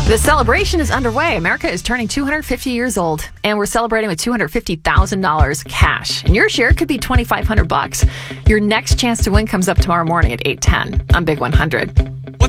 The celebration is underway. America is turning 250 years old, and we're celebrating with $250,000 cash. And your share could be $2,500. Your next chance to win comes up tomorrow morning at 8:10 on Big 100.